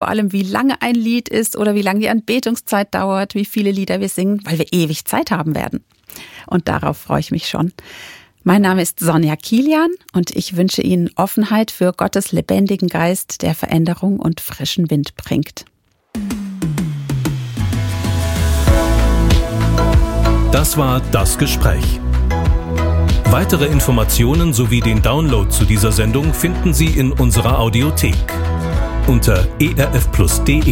vor allem, wie lange ein Lied ist oder wie lange die Anbetungszeit dauert, wie viele Lieder wir singen, weil wir ewig Zeit haben werden. Und darauf freue ich mich schon. Mein Name ist Sonja Kilian und ich wünsche Ihnen Offenheit für Gottes lebendigen Geist, der Veränderung und frischen Wind bringt. Das war das Gespräch. Weitere Informationen sowie den Download zu dieser Sendung finden Sie in unserer Audiothek unter erfplus.de.